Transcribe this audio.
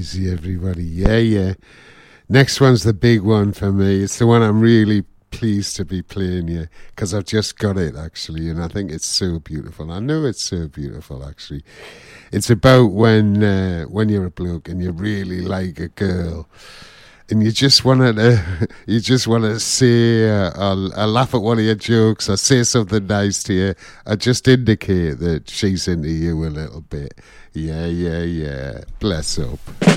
easy, everybody. Yeah, yeah. Next one's the big one for me. It's the one I'm really pleased to be playing here because I've just got it, actually, and I think it's so beautiful. I know it's so beautiful, actually. It's about when you're a bloke and you really like a girl, and you just want to say, I'll laugh at one of your jokes, or say something nice to you, or just indicate that she's into you a little bit. Yeah, yeah, yeah. Bless up.